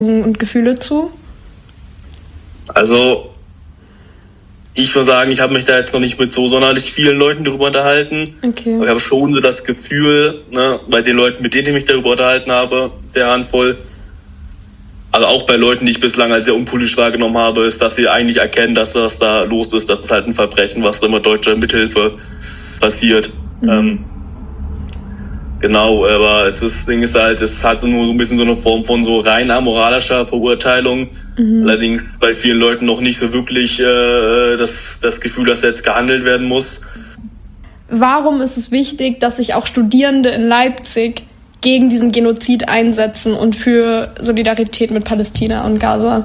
und Gefühle zu? Also, ich muss sagen, ich habe mich da jetzt noch nicht mit so sonderlich vielen Leuten darüber unterhalten. Okay. Aber ich habe schon so das Gefühl, bei den Leuten, mit denen ich mich darüber unterhalten habe, der Handvoll, also auch bei Leuten, die ich bislang als sehr unpolitisch wahrgenommen habe, ist, dass sie eigentlich erkennen, dass das da los ist, dass es halt ein Verbrechen, was da mit deutscher Mithilfe passiert. Genau, aber das Ding ist halt, es hat nur so ein bisschen so eine Form von so rein amoralischer Verurteilung. Allerdings bei vielen Leuten noch nicht so wirklich das Gefühl, dass jetzt gehandelt werden muss. Warum ist es wichtig, dass sich auch Studierende in Leipzig gegen diesen Genozid einsetzen und für Solidarität mit Palästina und Gaza?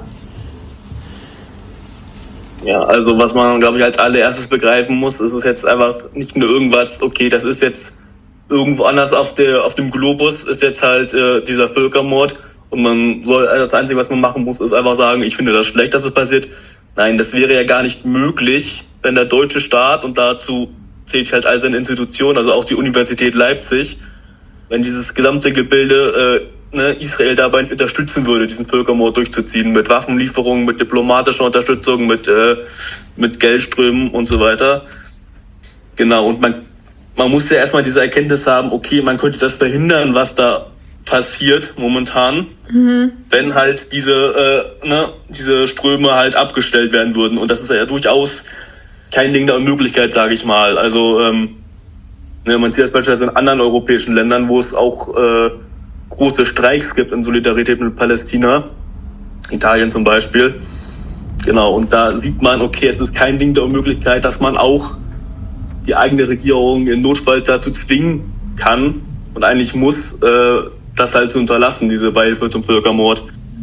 Ja, also was man, glaube ich, als allererstes begreifen muss, ist es jetzt einfach nicht nur irgendwas, okay, das ist jetzt irgendwo anders auf dem Globus, ist jetzt halt dieser Völkermord und man soll, das Einzige, was man machen muss, ist einfach sagen, ich finde das schlecht, dass es passiert. Nein, das wäre ja gar nicht möglich, wenn der deutsche Staat, und dazu zählt halt all seine Institutionen, also auch die Universität Leipzig, wenn dieses gesamte Gebilde Israel dabei unterstützen würde, diesen Völkermord durchzuziehen, mit Waffenlieferungen, mit diplomatischer Unterstützung, mit Geldströmen und so weiter. Genau, und man muss ja erstmal diese Erkenntnis haben, okay, man könnte das verhindern, was da passiert momentan, wenn halt diese Ströme halt abgestellt werden würden. Und das ist ja durchaus kein Ding der Unmöglichkeit, sage ich mal. Also man sieht das beispielsweise in anderen europäischen Ländern, wo es auch große Streiks gibt in Solidarität mit Palästina, Italien zum Beispiel. Genau, und da sieht man, okay, es ist kein Ding der Unmöglichkeit, dass man auch die eigene Regierung in Notfall dazu zwingen kann und eigentlich muss, das halt zu unterlassen, diese Beihilfe zum Völkermord.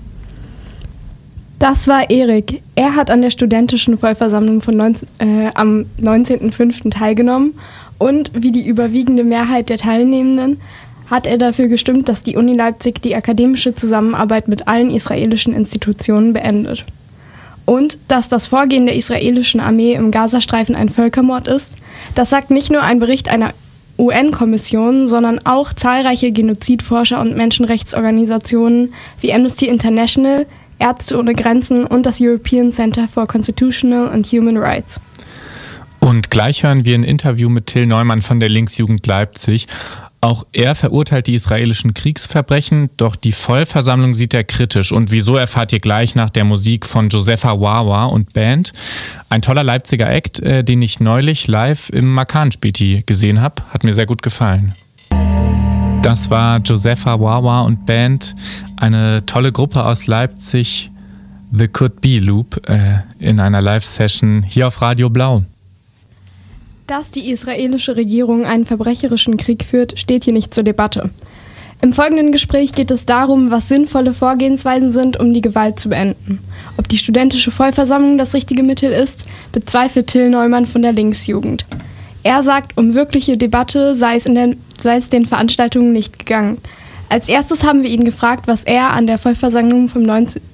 Das war Erik. Er hat an der studentischen Vollversammlung am 19.05. teilgenommen und wie die überwiegende Mehrheit der Teilnehmenden hat er dafür gestimmt, dass die Uni Leipzig die akademische Zusammenarbeit mit allen israelischen Institutionen beendet. Und dass das Vorgehen der israelischen Armee im Gazastreifen ein Völkermord ist, das sagt nicht nur ein Bericht einer UN-Kommission, sondern auch zahlreiche Genozidforscher und Menschenrechtsorganisationen wie Amnesty International, Ärzte ohne Grenzen und das European Center for Constitutional and Human Rights. Und gleich hören wir ein Interview mit Till Neumann von der Linksjugend Leipzig. Auch er verurteilt die israelischen Kriegsverbrechen, doch die Vollversammlung sieht er kritisch. Und wieso, erfahrt ihr gleich nach der Musik von Josefa Wawa und Band. Ein toller Leipziger Act, den ich neulich live im Makan-Späti gesehen habe. Hat mir sehr gut gefallen. Das war Josefa Wawa und Band, eine tolle Gruppe aus Leipzig, The Could Be Loop, in einer Live-Session hier auf Radio Blau. Dass die israelische Regierung einen verbrecherischen Krieg führt, steht hier nicht zur Debatte. Im folgenden Gespräch geht es darum, was sinnvolle Vorgehensweisen sind, um die Gewalt zu beenden. Ob die studentische Vollversammlung das richtige Mittel ist, bezweifelt Till Neumann von der Linksjugend. Er sagt, um wirkliche Debatte sei es den Veranstaltungen nicht gegangen. Als erstes haben wir ihn gefragt, was er an der Vollversammlung vom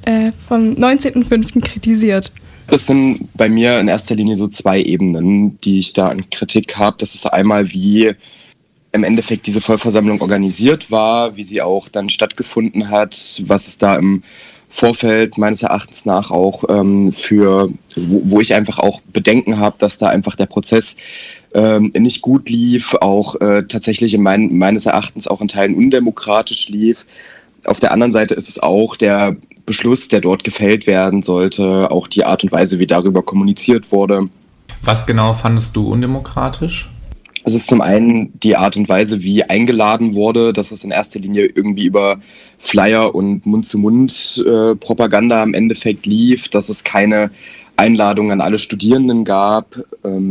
19.05. kritisiert. Das sind bei mir in erster Linie so zwei Ebenen, die ich da an Kritik habe. Das ist einmal, wie im Endeffekt diese Vollversammlung organisiert war, wie sie auch dann stattgefunden hat, was es da im Vorfeld meines Erachtens nach auch wo ich einfach auch Bedenken habe, dass da einfach der Prozess nicht gut lief, auch tatsächlich meines Erachtens auch in Teilen undemokratisch lief. Auf der anderen Seite ist es auch der Beschluss, der dort gefällt werden sollte, auch die Art und Weise, wie darüber kommuniziert wurde. Was genau fandest du undemokratisch? Es ist zum einen die Art und Weise, wie eingeladen wurde, dass es in erster Linie irgendwie über Flyer und Mund-zu-Mund-Propaganda im Endeffekt lief, dass es keine Einladung an alle Studierenden gab.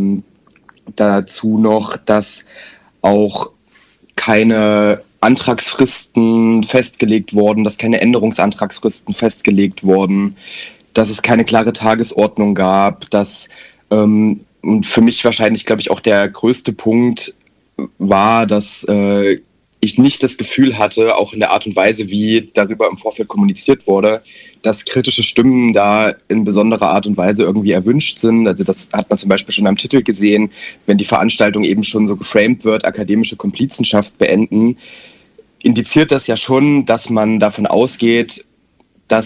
Dazu noch, dass auch keine Antragsfristen festgelegt wurden, dass keine Änderungsantragsfristen festgelegt wurden, dass es keine klare Tagesordnung gab, dass und für mich wahrscheinlich, glaube ich, auch der größte Punkt war, dass ich nicht das Gefühl hatte, auch in der Art und Weise, wie darüber im Vorfeld kommuniziert wurde, dass kritische Stimmen da in besonderer Art und Weise irgendwie erwünscht sind. Also das hat man zum Beispiel schon am Titel gesehen, wenn die Veranstaltung eben schon so geframed wird, akademische Komplizenschaft beenden, indiziert das ja schon, dass man davon ausgeht,